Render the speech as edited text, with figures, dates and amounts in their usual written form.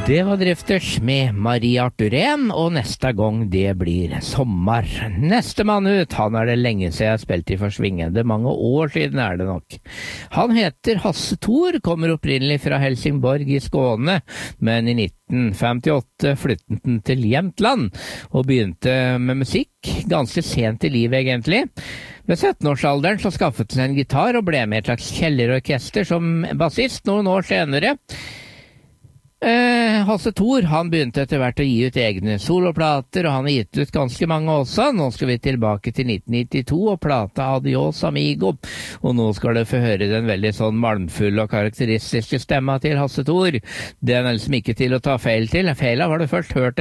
Det var Drifters med Marie Arthurén, og neste gang det blir sommer. Neste mann ut, han er det lenge siden jeg har spilt i Forsvingende, mange år siden er det nok. Han heter Hasse Thor, kommer opprinnelig fra Helsingborg i Skåne, men i 1958 flyttet han til Jämtland og begynte med musikk, ganske sent i livet egentlig. Ved 17-årsalderen så skaffet han en gitar og ble med et slags kjellerorkester som bassist noen år senere. Hasse Thor, han begynte etter hvert å gi ut egne soloplater, og han har gitt ut ganske mange også. Nå skal vi tilbake til 1992 og plata Adios Amigo, og nå skal du få høre den veldig sånn malmfulle og karakteristiske stemma til Hasse Thor. Den er liksom ikke til å ta feil til. Feil av har du først hørt